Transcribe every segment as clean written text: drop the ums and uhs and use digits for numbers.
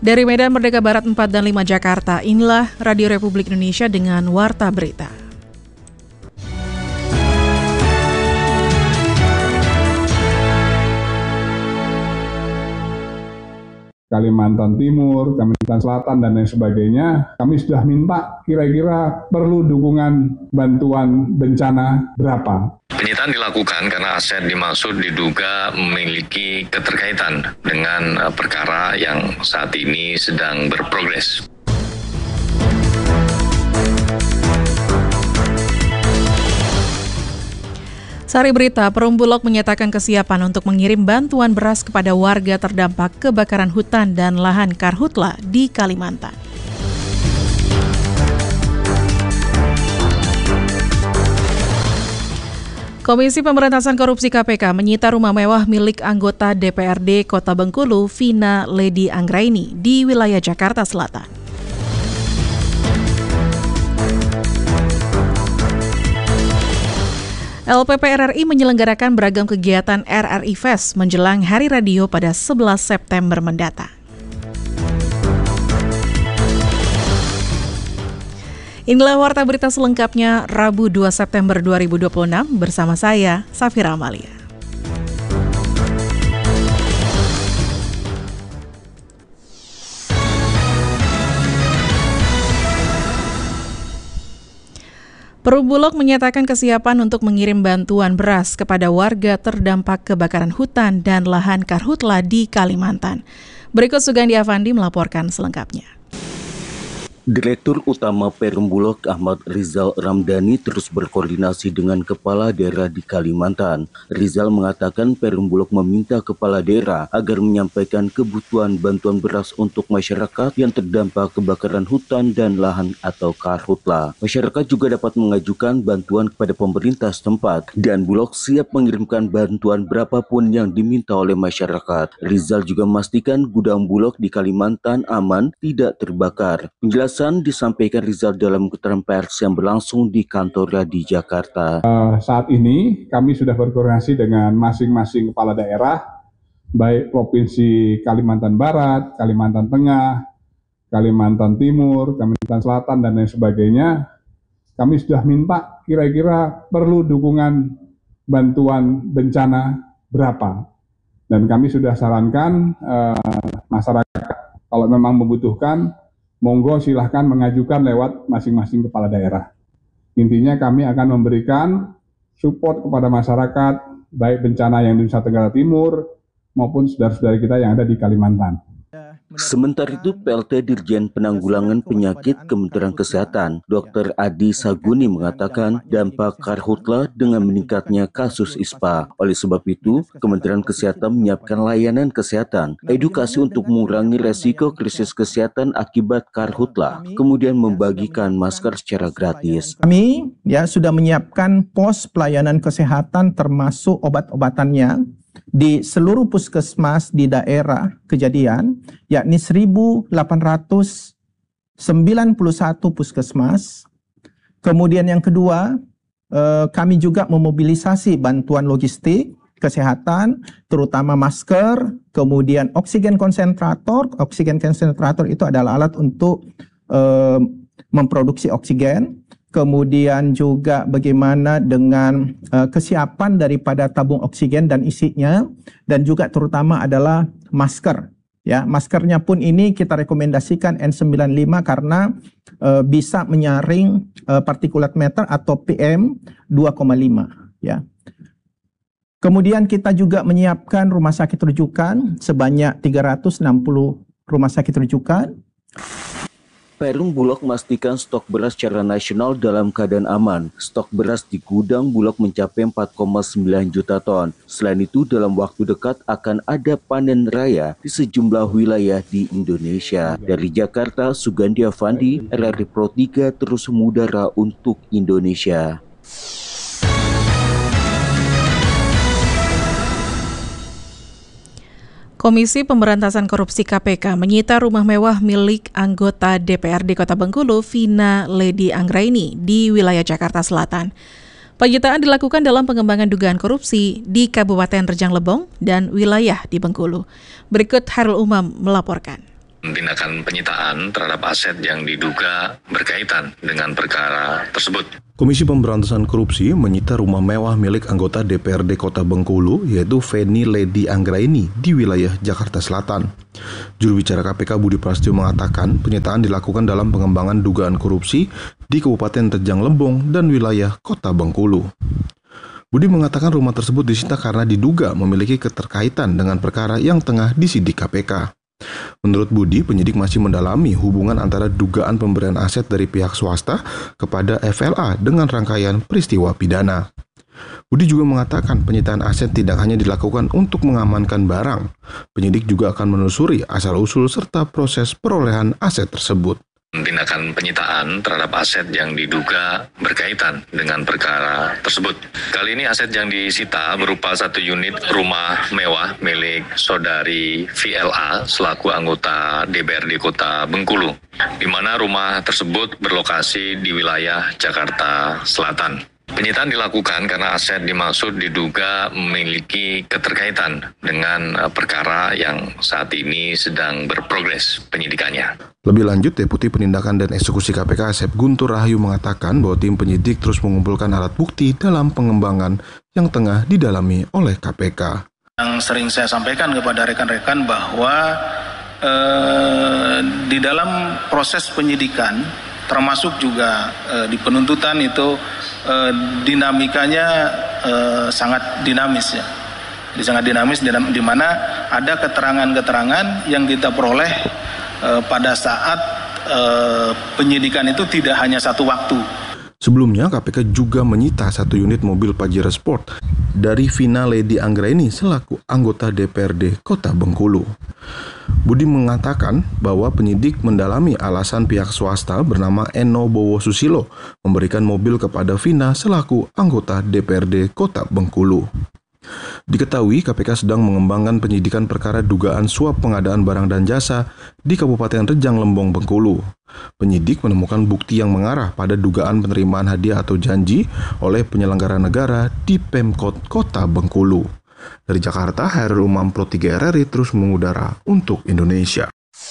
Dari Medan Merdeka Barat 4 dan 5 Jakarta, inilah Radio Republik Indonesia dengan Warta Berita. Kalimantan Timur, Kalimantan Selatan, dan lain sebagainya, kami sudah minta kira-kira perlu dukungan bantuan bencana berapa. Penyitaan dilakukan karena aset dimaksud diduga memiliki keterkaitan dengan perkara yang saat ini sedang berprogres. Sari Berita, Perum Bulog menyatakan kesiapan untuk mengirim bantuan beras kepada warga terdampak kebakaran hutan dan lahan karhutla di Kalimantan. Komisi Pemberantasan Korupsi KPK menyita rumah mewah milik anggota DPRD Kota Bengkulu, Vina Lady Anggraini, di wilayah Jakarta Selatan. LPP RRI menyelenggarakan beragam kegiatan RRI Fest menjelang Hari Radio pada 11 September mendatang. Inilah Warta Berita selengkapnya Rabu 2 September 2026 bersama saya, Safira Amalia. Perum Bulog menyatakan kesiapan untuk mengirim bantuan beras kepada warga terdampak kebakaran hutan dan lahan karhutla di Kalimantan. Berikut Sugandi Avandi melaporkan selengkapnya. Direktur Utama Perum Bulog Ahmad Rizal Ramdhani terus berkoordinasi dengan kepala daerah di Kalimantan. Rizal mengatakan Perum Bulog meminta kepala daerah agar menyampaikan kebutuhan bantuan beras untuk masyarakat yang terdampak kebakaran hutan dan lahan atau karhutla. Masyarakat juga dapat mengajukan bantuan kepada pemerintah setempat dan Bulog siap mengirimkan bantuan berapapun yang diminta oleh masyarakat. Rizal juga memastikan gudang Bulog di Kalimantan aman, tidak terbakar. Penjelasan disampaikan Rizal dalam keterangan pers yang berlangsung di kantornya di Jakarta. Saat ini kami sudah berkoordinasi dengan masing-masing kepala daerah, baik Provinsi Kalimantan Barat, Kalimantan Tengah, Kalimantan Timur, Kalimantan Selatan, dan lain sebagainya. Kami sudah minta kira-kira perlu dukungan bantuan bencana berapa. Dan kami sudah sarankan masyarakat kalau memang membutuhkan, monggo silahkan mengajukan lewat masing-masing kepala daerah. Intinya kami akan memberikan support kepada masyarakat, baik bencana yang di Nusa Tenggara Timur maupun saudara-saudara kita yang ada di Kalimantan. Sementara itu, PLT Dirjen Penanggulangan Penyakit Kementerian Kesehatan, Dr. Adi Saguni mengatakan dampak karhutla dengan meningkatnya kasus ISPA. Oleh sebab itu, Kementerian Kesehatan menyiapkan layanan kesehatan, edukasi untuk mengurangi resiko krisis kesehatan akibat karhutla, kemudian membagikan masker secara gratis. Kami sudah menyiapkan pos pelayanan kesehatan termasuk obat-obatannya di seluruh puskesmas di daerah kejadian, yakni 1.891 puskesmas. Kemudian yang kedua, kami juga memobilisasi bantuan logistik kesehatan, terutama masker, kemudian oksigen konsentrator. Oksigen konsentrator itu adalah alat untuk memproduksi oksigen. Kemudian juga bagaimana dengan kesiapan daripada tabung oksigen dan isinya, dan juga terutama adalah masker. Ya, maskernya pun ini kita rekomendasikan N95 karena bisa menyaring partikulat matter atau PM 2,5. Ya. Kemudian kita juga menyiapkan rumah sakit rujukan sebanyak 360 rumah sakit rujukan. Perum Bulog memastikan stok beras secara nasional dalam keadaan aman. Stok beras di gudang Bulog mencapai 4,9 juta ton. Selain itu, dalam waktu dekat akan ada panen raya di sejumlah wilayah di Indonesia. Dari Jakarta, Sugandi Avandi, RRI Pro 3 terus mengudara untuk Indonesia. Komisi Pemberantasan Korupsi KPK menyita rumah mewah milik anggota DPRD Kota Bengkulu, Vina Lady Anggraini, di wilayah Jakarta Selatan. Penyitaan dilakukan dalam pengembangan dugaan korupsi di Kabupaten Rejang Lebong dan wilayah di Bengkulu. Berikut Hairul Umam melaporkan. tindakan penyitaan terhadap aset yang diduga berkaitan dengan perkara tersebut. Komisi Pemberantasan Korupsi menyita rumah mewah milik anggota DPRD Kota Bengkulu, yaitu Feni Ledi Anggraini di wilayah Jakarta Selatan. Juru bicara KPK Budi Prasetyo mengatakan penyitaan dilakukan dalam pengembangan dugaan korupsi di Kabupaten Rejang Lembong dan wilayah Kota Bengkulu. Budi mengatakan rumah tersebut disita karena diduga memiliki keterkaitan dengan perkara yang tengah disidik KPK. Menurut Budi, penyidik masih mendalami hubungan antara dugaan pemberian aset dari pihak swasta kepada FLA dengan rangkaian peristiwa pidana. Budi juga mengatakan penyitaan aset tidak hanya dilakukan untuk mengamankan barang. Penyidik juga akan menelusuri asal-usul serta proses perolehan aset tersebut. Tindakan penyitaan terhadap aset yang diduga berkaitan dengan perkara tersebut. Kali ini aset yang disita berupa 1 unit rumah mewah milik saudari VLA selaku anggota DPRD Kota Bengkulu, di mana rumah tersebut berlokasi di wilayah Jakarta Selatan. Penyitaan dilakukan karena aset dimaksud diduga memiliki keterkaitan dengan perkara yang saat ini sedang berprogres penyidikannya. Lebih lanjut, Deputi Penindakan dan Eksekusi KPK Asep Guntur Rahayu mengatakan bahwa tim penyidik terus mengumpulkan alat bukti dalam pengembangan yang tengah didalami oleh KPK. Yang sering saya sampaikan kepada rekan-rekan bahwa di dalam proses penyidikan, termasuk juga di penuntutan itu dinamikanya sangat dinamis ya. Jadi sangat dinamis di mana ada keterangan-keterangan yang kita peroleh pada saat penyidikan itu tidak hanya satu waktu. Sebelumnya, KPK juga menyita 1 unit mobil Pajero Sport dari Fina Ledi Anggraini selaku anggota DPRD Kota Bengkulu. Budi mengatakan bahwa penyidik mendalami alasan pihak swasta bernama Eno Bowo Susilo memberikan mobil kepada Fina selaku anggota DPRD Kota Bengkulu. Diketahui KPK sedang mengembangkan penyidikan perkara dugaan suap pengadaan barang dan jasa di Kabupaten Rejang Lembong, Bengkulu. Penyidik menemukan bukti yang mengarah pada dugaan penerimaan hadiah atau janji oleh penyelenggara negara di Pemkot Kota Bengkulu. Dari Jakarta, Hairul Umam Pro 3 RRI terus mengudara untuk Indonesia.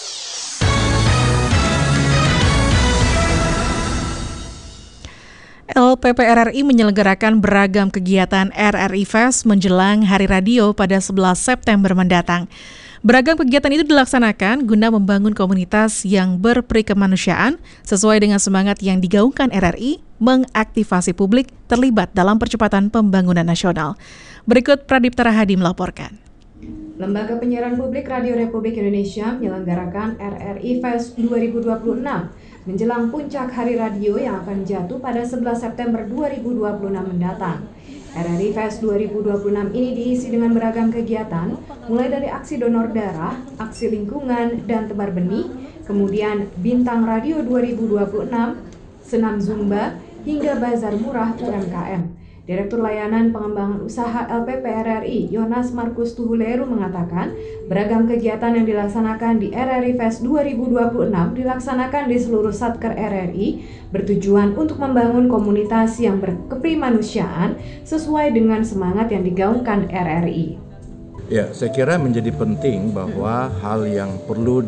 LPP RRI menyelenggarakan beragam kegiatan RRI Fest menjelang Hari Radio pada 11 September mendatang. Beragam kegiatan itu dilaksanakan guna membangun komunitas yang berperikemanusiaan sesuai dengan semangat yang digaungkan RRI, mengaktifasi publik terlibat dalam percepatan pembangunan nasional. Berikut Pradipta Rahadi melaporkan. Lembaga Penyiaran Publik Radio Republik Indonesia menyelenggarakan RRI Fest 2026 menjelang puncak Hari Radio yang akan jatuh pada 11 September 2026 mendatang. RRI Fest 2026 ini diisi dengan beragam kegiatan, mulai dari aksi donor darah, aksi lingkungan, dan tebar benih, kemudian Bintang Radio 2026, senam Zumba, hingga bazar murah UMKM. Direktur Layanan Pengembangan Usaha LPP RRI, Yonas Markus Tuhuleru mengatakan, beragam kegiatan yang dilaksanakan di RRI Fest 2026 dilaksanakan di seluruh Satker RRI, bertujuan untuk membangun komunitas yang berkemanusiaan sesuai dengan semangat yang digaungkan RRI. Ya, saya kira menjadi penting bahwa hal yang perlu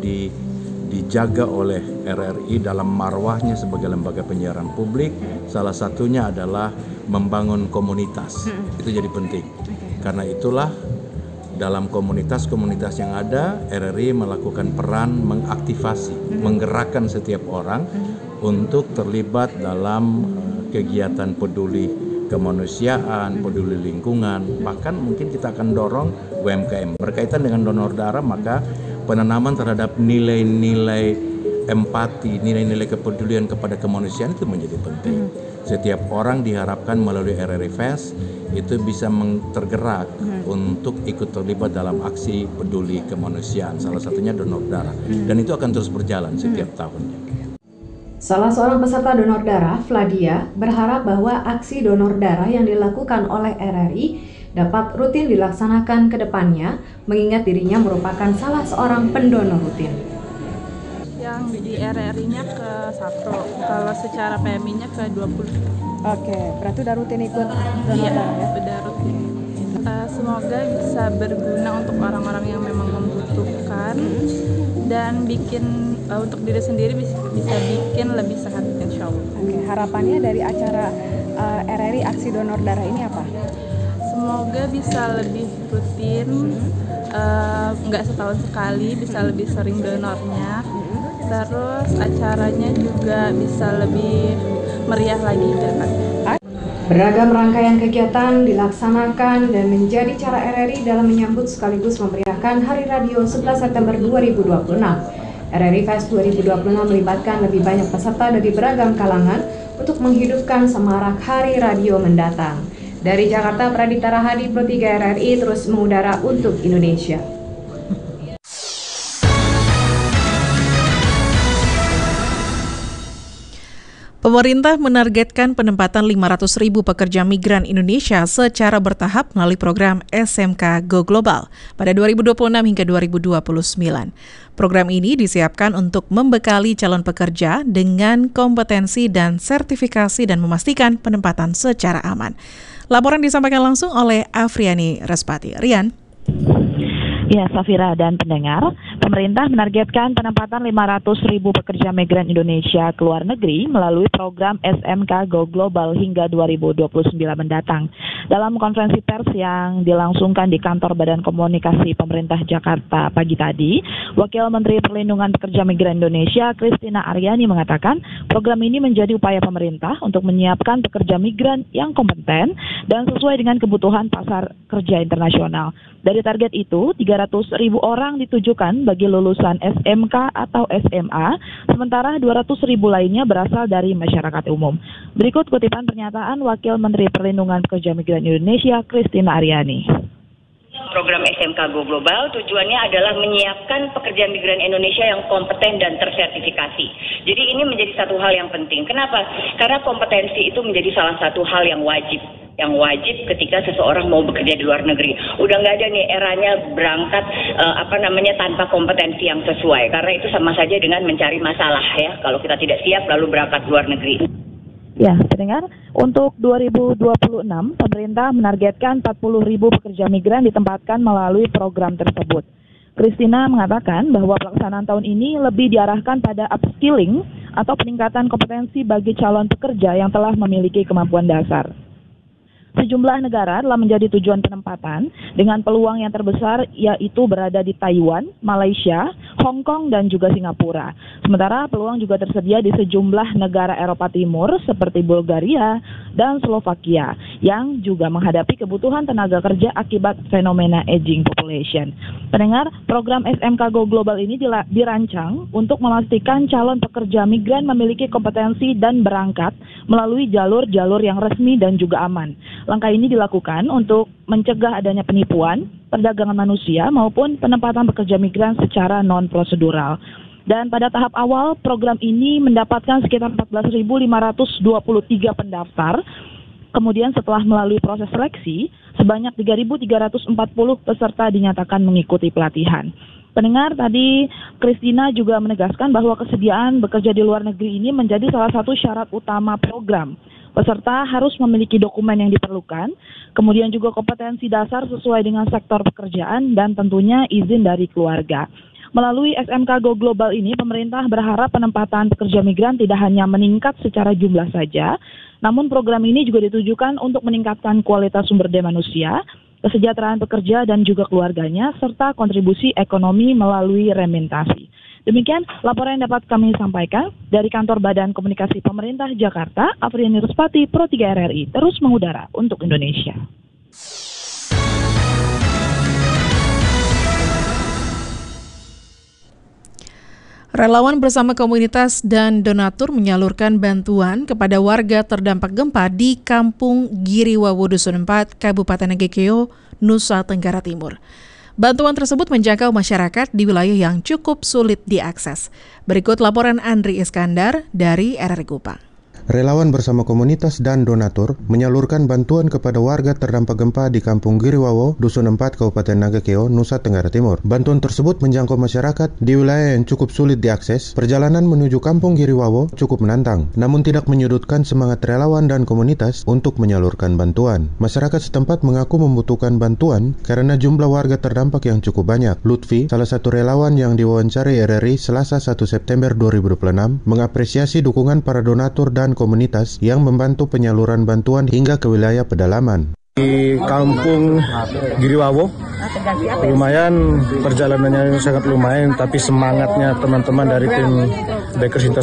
dijaga oleh RRI dalam marwahnya sebagai lembaga penyiaran publik, salah satunya adalah membangun komunitas. Itu jadi penting. Karena itulah dalam komunitas-komunitas yang ada, RRI melakukan peran mengaktifasi, menggerakkan setiap orang untuk terlibat dalam kegiatan peduli kemanusiaan, peduli lingkungan. Bahkan mungkin kita akan dorong UMKM. Berkaitan dengan donor darah, maka penanaman terhadap nilai-nilai empati, nilai-nilai kepedulian kepada kemanusiaan itu menjadi penting. Setiap orang diharapkan melalui RRI Fest itu bisa tergerak untuk ikut terlibat dalam aksi peduli kemanusiaan, salah satunya donor darah. Dan itu akan terus berjalan setiap tahunnya. Salah seorang peserta donor darah, Fladia, berharap bahwa aksi donor darah yang dilakukan oleh RRI dapat rutin dilaksanakan ke depannya, mengingat dirinya merupakan salah seorang pendonor rutin. Yang di RRI-nya ke 1, kalau secara PMI-nya ke 20. Oke, berarti udah rutin ikut donor darah ya? Udah rutin. Semoga bisa berguna untuk orang-orang yang memang membutuhkan dan bikin untuk diri sendiri bisa bikin lebih sehat, insya Allah. Oke, harapannya dari acara RRI Aksi Donor Darah ini apa? Semoga bisa lebih rutin, nggak setahun sekali, bisa lebih sering donornya. Terus acaranya juga bisa lebih meriah lagi ke depan. Beragam rangkaian kegiatan dilaksanakan dan menjadi cara RRI dalam menyambut sekaligus memeriahkan Hari Radio 11 September 2026. RRI Fest 2026 melibatkan lebih banyak peserta dari beragam kalangan untuk menghidupkan semarak Hari Radio mendatang. Dari Jakarta, Pradita Rahadi, Pro 3 RRI terus mengudara untuk Indonesia. Pemerintah menargetkan penempatan 500.000 pekerja migran Indonesia secara bertahap melalui program SMK Go Global pada 2026 hingga 2029. Program ini disiapkan untuk membekali calon pekerja dengan kompetensi dan sertifikasi dan memastikan penempatan secara aman. Laporan disampaikan langsung oleh Afriani Respati. Rian. Ya, Safira dan pendengar, pemerintah menargetkan penempatan 500.000 pekerja migran Indonesia ke luar negeri melalui program SMK Go Global hingga 2029 mendatang. Dalam konferensi pers yang dilangsungkan di kantor Badan Komunikasi Pemerintah Jakarta pagi tadi, Wakil Menteri Perlindungan Pekerja Migran Indonesia, Christina Aryani mengatakan program ini menjadi upaya pemerintah untuk menyiapkan pekerja migran yang kompeten dan sesuai dengan kebutuhan pasar kerja internasional. Dari target itu, 300.000 orang ditujukan bagi lulusan SMK atau SMA, sementara 200.000 lainnya berasal dari masyarakat umum. Berikut kutipan pernyataan Wakil Menteri Perlindungan Pekerja Migran Indonesia, Christina Aryani. Program SMK Go Global tujuannya adalah menyiapkan pekerja migran Indonesia yang kompeten dan tersertifikasi. Jadi ini menjadi satu hal yang penting. Kenapa? Karena kompetensi itu menjadi salah satu hal yang wajib ketika seseorang mau bekerja di luar negeri. Udah nggak ada nih eranya berangkat tanpa kompetensi yang sesuai, karena itu sama saja dengan mencari masalah ya kalau kita tidak siap lalu berangkat ke luar negeri. Ya, pendengar, untuk 2026 pemerintah menargetkan 40.000 pekerja migran ditempatkan melalui program tersebut. Christina mengatakan bahwa pelaksanaan tahun ini lebih diarahkan pada upskilling atau peningkatan kompetensi bagi calon pekerja yang telah memiliki kemampuan dasar. Sejumlah negara telah menjadi tujuan penempatan dengan peluang yang terbesar yaitu berada di Taiwan, Malaysia, Hong Kong, dan juga Singapura. Sementara peluang juga tersedia di sejumlah negara Eropa Timur seperti Bulgaria dan Slovakia yang juga menghadapi kebutuhan tenaga kerja akibat fenomena aging population. Pendengar, program SMK Go Global ini dirancang untuk memastikan calon pekerja migran memiliki kompetensi dan berangkat melalui jalur-jalur yang resmi dan juga aman. Langkah ini dilakukan untuk mencegah adanya penipuan, perdagangan manusia maupun penempatan pekerja migran secara non-prosedural. Dan pada tahap awal, program ini mendapatkan sekitar 14.523 pendaftar. Kemudian setelah melalui proses seleksi, sebanyak 3.340 peserta dinyatakan mengikuti pelatihan. Pendengar, tadi Christina juga menegaskan bahwa kesediaan bekerja di luar negeri ini menjadi salah satu syarat utama program. Peserta harus memiliki dokumen yang diperlukan, kemudian juga kompetensi dasar sesuai dengan sektor pekerjaan dan tentunya izin dari keluarga. Melalui SMK Go Global ini, pemerintah berharap penempatan pekerja migran tidak hanya meningkat secara jumlah saja, namun program ini juga ditujukan untuk meningkatkan kualitas sumber daya manusia, kesejahteraan pekerja dan juga keluarganya, serta kontribusi ekonomi melalui remintasi. Demikian laporan yang dapat kami sampaikan dari kantor Badan Komunikasi Pemerintah Jakarta, Afriani Respati, Pro 3 RRI, terus mengudara untuk Indonesia. Relawan bersama komunitas dan donatur menyalurkan bantuan kepada warga terdampak gempa di Kampung Giriwawo Dusun 4, Kabupaten Nagekeo, Nusa Tenggara Timur. Bantuan tersebut menjangkau masyarakat di wilayah yang cukup sulit diakses. Berikut laporan Andri Iskandar dari RRI Kupang. Relawan bersama komunitas dan donatur menyalurkan bantuan kepada warga terdampak gempa di Kampung Giriwawo, Dusun 4, Kabupaten Nagakeo, Nusa Tenggara Timur. Bantuan tersebut menjangkau masyarakat di wilayah yang cukup sulit diakses. Perjalanan menuju Kampung Giriwawo cukup menantang, namun tidak menyudutkan semangat relawan dan komunitas untuk menyalurkan bantuan. Masyarakat setempat mengaku membutuhkan bantuan karena jumlah warga terdampak yang cukup banyak. Lutfi, salah satu relawan yang diwawancari RRI Selasa 1 September 2026, mengapresiasi dukungan para donatur dan komunitas yang membantu penyaluran bantuan hingga ke wilayah pedalaman. Di Kampung Giriwawo, lumayan perjalanannya sangat lumayan, tapi semangatnya teman-teman dari tim Bakers